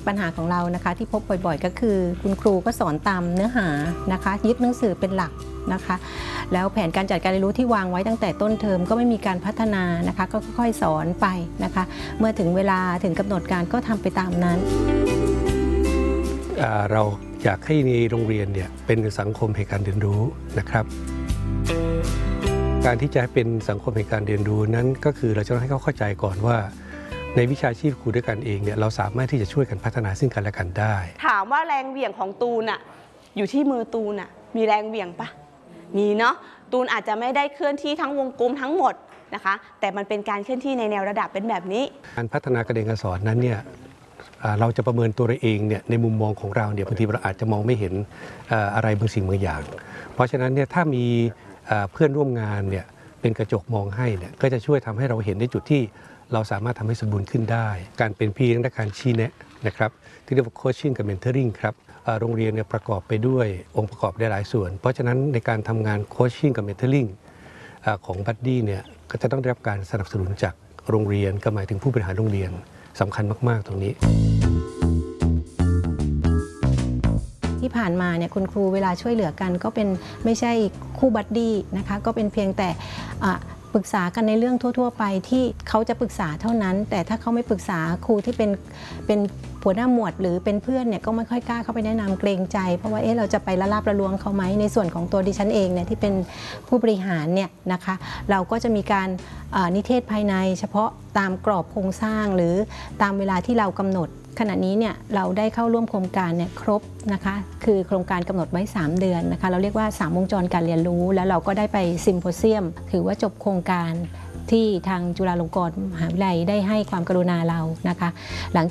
ปัญหาของเรานะคะที่พบบ่อยๆก็คือคุณครูก็สอนตามเนื้อหานะคะยึดหนังสือเป็นหลักนะคะแล้วแผนการจัดการเรียนรู้ที่วางไว้ตั้งแต่ต้นเทอมก็ไม่มีการพัฒนานะคะก็ค่อยๆสอนไปนะคะเมื่อถึงเวลาถึงกำหนดการก็ทำไปตามนั้นเราอยากให้ในโรงเรียนเนี่ยเป็นสังคมแห่งการเรียนรู้นะครับการที่จะให้เป็นสังคมแห่งการเรียนรู้นั้นก็คือเราจะต้องให้เขาเข้าใจก่อนว่าในวิชาชีพครูด้วยกันเองเนี่ยเราสามารถที่จะช่วยกันพัฒนาซึ่งกันและกันได้ถามว่าแรงเหวี่ยงของตูนอะอยู่ที่มือตูนอะมีแรงเหวี่ยงปะมีเนาะตูนอาจจะไม่ได้เคลื่อนที่ทั้งวงกลมทั้งหมดนะคะแต่มันเป็นการเคลื่อนที่ในแนวระดับเป็นแบบนี้การพัฒนาการเรียนการสอนนั้นเนี่ยเราจะประเมินตัวเราเองเนี่ยในมุมมองของเราเนี่ยบางทีเราอาจจะมองไม่เห็นอะไรบางสิ่งบางอย่างเพราะฉะนั้นเนี่ยถ้ามีเพื่อนร่วมงานเนี่ยเป็นกระจกมองให้เนี่ยก็จะช่วยทำให้เราเห็นในจุดที่เราสามารถทำให้สมบูรณ์ขึ้นได้การเป็นพี่เลี้ยงและการชี้แนะนะครับที่เรียกว่าโคชชิ่งกับเมนเทอริงครับโรงเรียนเนี่ยประกอบไปด้วยองค์ประกอบได้หลายส่วนเพราะฉะนั้นในการทำงานโคชชิ่งกับเมนเทอริงของบัดดี้เนี่ยก็จะต้องได้รับการสนับสนุนจากโรงเรียนก็หมายถึงผู้บริหารโรงเรียนสำคัญมากๆตรงนี้ที่ผ่านมาเนี่ยคุณครูเวลาช่วยเหลือกันก็เป็นไม่ใช่คู่บัดดี้นะคะก็เป็นเพียงแต่ปรึกษากันในเรื่องทั่วๆไปที่เขาจะปรึกษาเท่านั้นแต่ถ้าเขาไม่ปรึกษาครูที่เป็นหัวหน้าหมวดหรือเป็นเพื่อนเนี่ยก็ไม่ค่อยกล้าเข้าไปแนะนำเกรงใจเพราะว่าเราจะไปละลาบละลวงเขาไหมในส่วนของตัวดิฉันเองเนี่ยที่เป็นผู้บริหารเนี่ยนะคะเราก็จะมีการนิเทศภายในเฉพาะตามกรอบโครงสร้างหรือตามเวลาที่เรากำหนดขณะนี้เนี่ยเราได้เข้าร่วมโครงการเนี่ยครบนะคะคือโครงการกำหนดไว้3เดือนนะคะเราเรียกว่า3วงจรการเรียนรู้แล้วเราก็ได้ไปซิมโพเซียมถือว่าจบโครงการที่ทางจุฬาลงกรณ์มหาวิทยาลัยได้ให้ความกรุณาเรานะคะหลัง